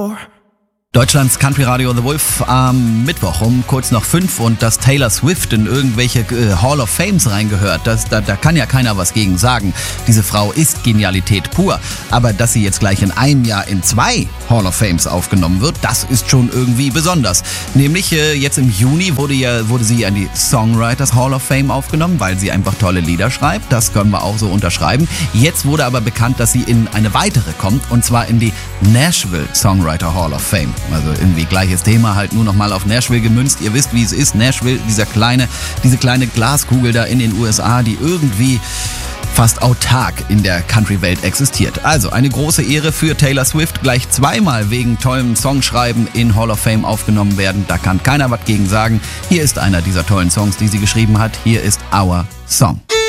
Deutschlands Country Radio The Wolf am Mittwoch um kurz nach 5 und dass Taylor Swift in irgendwelche Hall of Fames reingehört, da kann ja keiner was gegen sagen. Diese Frau ist Genialität pur. Aber dass sie jetzt gleich in einem Jahr in 2 Hall of Fames aufgenommen wird, das ist schon irgendwie besonders. Nämlich jetzt im Juni wurde sie an die Songwriters Hall of Fame aufgenommen, weil sie einfach tolle Lieder schreibt. Das können wir auch so unterschreiben. Jetzt wurde aber bekannt, dass sie in eine weitere kommt, und zwar in die Nashville Songwriter Hall of Fame. Also irgendwie gleiches Thema, halt nur nochmal auf Nashville gemünzt. Ihr wisst, wie es ist. Nashville, diese kleine Glaskugel da in den USA, die irgendwie fast autark in der Country-Welt existiert. Also eine große Ehre für Taylor Swift, gleich zweimal wegen tollem Songschreiben in Hall of Fame aufgenommen werden. Da kann keiner was gegen sagen. Hier ist einer dieser tollen Songs, die sie geschrieben hat. Hier ist Our Song.